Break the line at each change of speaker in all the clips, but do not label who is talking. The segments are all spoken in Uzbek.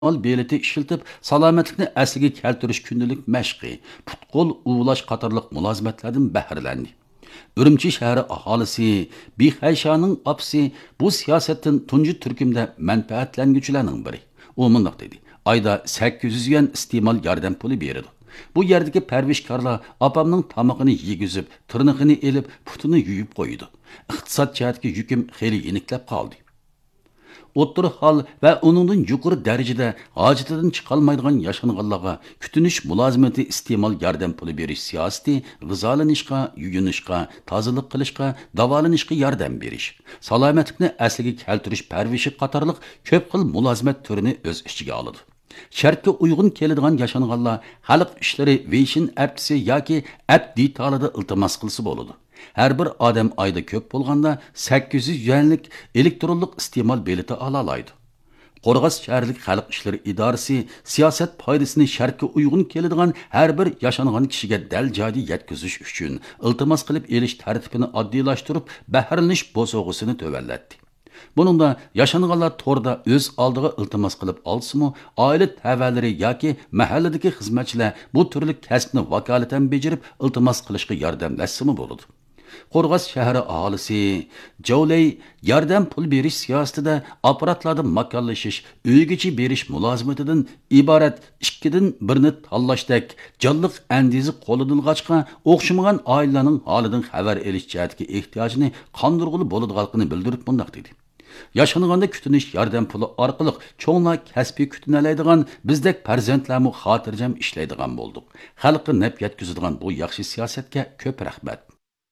beliti ishiltib, salomatlikni asliga keltirish kundalik mashqi, putqo'l uvlash qatorliq mulozimatlardan bahrilandi. Ürümçi şəhəri ahalisi, Bixayshaning apsi bu siyosatdan tunji turkumda manfaatlanguchilarning biri. U mundaq dedi: "Ayda 800 yuan iste'mol yordam puli beradi. Bu yerdagi parvishkorlar opamning tamog'ini yegizib, tirnog'ini elib, putini yuyib qo'ydi. Iqtisod jihatga yukim xeyli iniklab qoldi." O'ttir hol va uningdan yuqori darajada hojatidan chiqolmaydigan yashanganlarga kutinish mulozimati iste'mol yordam puli berish siyosati g'izolanishga, yuyunishga, tozalik qilishga, davolanishga yordam berish, salomatlikni asliga keltirish parvishi qatorliq ko'p xil mulozimat turini o'z ichiga oladi. Shartga uyg'un keladigan yashanganlar xalq ishlari veshin aptisi yoki apt detalida iltimos qilsa bo'ladi. Her bir adam ayda köp bolğanda 800 yuanlik elektronlik iste'mol beliti alalaydı. Qo'rg'as shaharlik xalq ishlari idorasi siyosat foydasini shartga uyg'un keladigan har bir yashangan kishiga dal joyda yetkazish uchun iltimos qilib elish tartibini oddiylashtirib, bahrlanish bosog'isini tövallatdi. Buningda yashanganlar to'rda o'z oldiga iltimos qilib olsa-mu, oila tavalari yoki mahalladagi xizmatchilar bu turli kasbni vakolatan bejirib iltimos qilishga yordamlashsa-mu bo'ladi. Qo'rg'as shahri aholisi Jovley yordam pul berish siyosatida apparatlarda makonlashish, uygacha berish mulozimatidan iborat ikkidan birini tanlashdek jonliq andizi qo'llanilg'achqa o'xshamagan oilalarning holidan xabar olish jihatiga ehtiyojini qondirg'ili bo'ladiganligini bildirib mundaq dedi: "Yashanganda kutinish yordam puli orqali cho'nglar kasbiy kutinalaydigan bizdek farzandlarmi xotirjam ishlaydigan bo'ldik. Xalqqa naf yetkazadigan bu yaxshi siyosatga ko'p rahmat."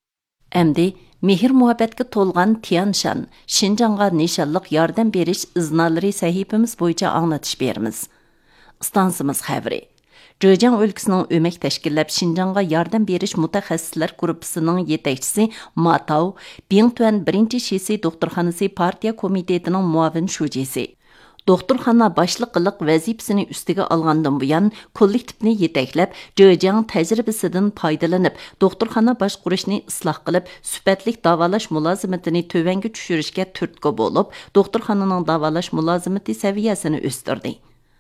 Әмді, мехір muhabbatga to'lgan Tianshan, Şinjanға nishonliq yordam berish iznalari sahifamiz bo'yicha anglatish beramiz. Stansimiz xabari. Zhejiang o'lkasining o'mak tashkillab Şinjanға yordam berish mutaxassislar guruhining yetakchisi Ma Tao, Bingtuan 1-shisi doktorxonasi partiya komitetining muavin shujisi. Doktorxana başlıq vazifasini üstüge alğandan buyan kollektivni yetaklab, Zhejiang tajribasidan foydalanib, doktorxana boshqurishni isloh qilib, sifatli davolash mulozimatini tövanga tushirishga turtki bo'lib, doktorxonaning davolash mulozimati saviyasini o'stirdi.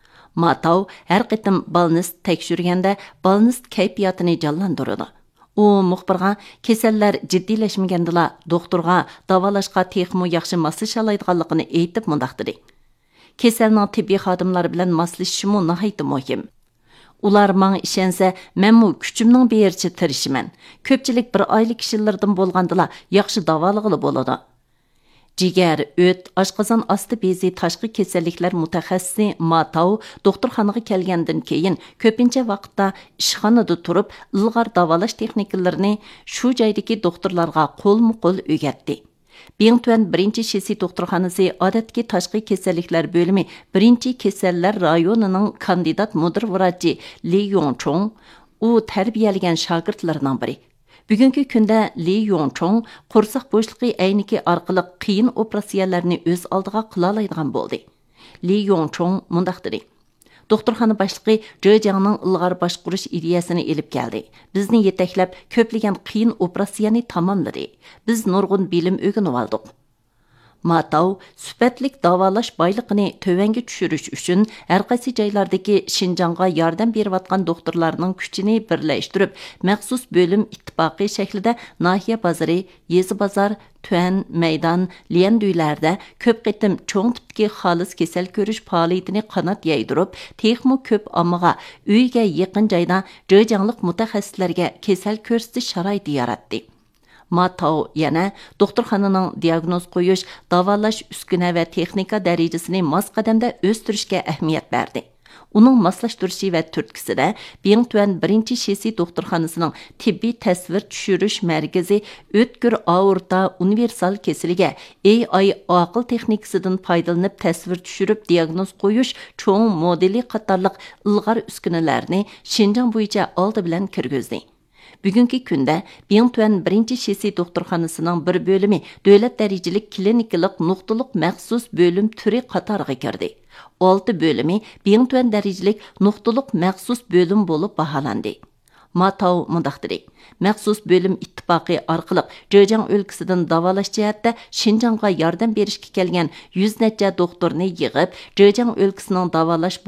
Matau har qitim balnist tekshirganda balnist kayfiyatini jonlantiradi. U muxbirga kasallar jiddiylashmagandila doktorga davolashga texmo yaxshi moslashalaydiganligini aytib mundaq dedi: "Keselning tibbiy xodimlari bilan moslashishi nihoyat muhim. Ular menga ishonsa, menmu kuchimning bericha tirishiman. Ko'pchilik bir oylik kishilardan bo'lgandila yaxshi davolig'ili bo'ladi." Jigar, o't, oshqozon osti bezi tashqi kasalliklar mutaxassisi Matau doktorxonaga kelgandan keyin ko'pincha vaqtda ishxonada turib, ilg'or davolash texnikalarini shu joydagi doktorlarga qo'lma-qo'l o'rgatdi. Bingtuan 1-shisi doktorxonasi odatki tashqi kasalliklar bo'limi 1-kasallar rayonining kandidat mudir vrachi Li Yongchong, u tarbiyalagan shogirdlarining biri. Bugungi kunda Li Yongchong qo'rsoq bo'shliqi ayniki orqali qiyin operatsiyalarni o'z oldiga qila oladigan bo'ldi. Li Yongchong mundaq dedi: "Doktorxona boshlig'i Zhejiangning ilg'or boshqurish ideyasini elib keldi. Bizni yetaklab ko'plagan qiyin operatsiyani tamomladi. Biz nurg'un bilim o'rganib oldik." Matau sifatlik davolash boyligini tövanga tushirish uchun har qaysi joylardagi Şinjanға yordam berayotgan doktorlarning kuchini birlashtirib, maxsus bo'lim ittifoqi shaklida nahiya bozori, yezi bozor, tuan, maydon, lianduylarda ko'p qitim cho'ng tipdagi xolis kasal ko'rish faoliyatini qanot yaydirib, texmo ko'p ommaga uyga yaqin joyda Zhejianglik mutaxassislarga kasal ko'rsatish sharoiti yaratdi. Matau yana doktorxonaning diagnoz qo'yish, davolash uskuna va texnika darajasini mos qadamda o'stirishga ahamiyat berdi. Uning moslashtirishi va turtkisida Bingtuan 1-shisi doktorxonasining tibbiy tasvir tushirish markazi o'tkir aorta universal kasaliga AI aql texnikasidan foydalanib tasvir tushirib diagnoz qo'yish cho'ng modeli qatorliq ilg'or uskunalarni Şinjan bo'yicha oldi bilan kirgizdi. Bugungi kunda Bingtuan 1-shisi doktorxonasining bir bo'limi davlat darajalik klinikalik nuqtaliq maxsus bo'lim turi qatoriga kirdi. 6 bo'limi Bingtuan darajalik nuqtaliq maxsus bo'lim bo'lib baholandi. Ma Tao mundaq dedi. Məxsus bölüm ittifaqı arqılıq Zhejiang өлkəsidən davalaş cəhətdə Şinjanğa yardım berishga kelgan 100 necha doktorni yig'ib, Zhejiang өлkəsinin davalash